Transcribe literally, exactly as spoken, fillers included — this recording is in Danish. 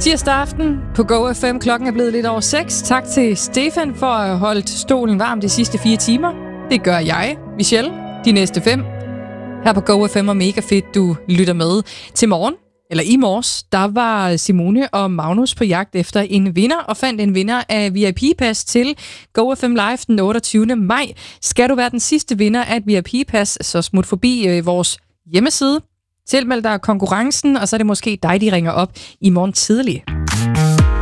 Tirsdag aften på Go F M. Klokken er blevet lidt over seks. Tak til Stefan for at have holdt stolen varm de sidste fire timer. Det gør jeg, Michelle, de næste fem. Her på Go F M og mega fedt, du lytter med. Til morgen, eller i morges, der var Simone og Magnus på jagt efter en vinder, og fandt en vinder af V I P-pas til Go F M Live den otteogtyvende maj. Skal du være den sidste vinder af et V I P-pas, så smut forbi øh, vores hjemmeside. Tilmeld dig konkurrencen, og så er det måske dig, de ringer op i morgen tidlig.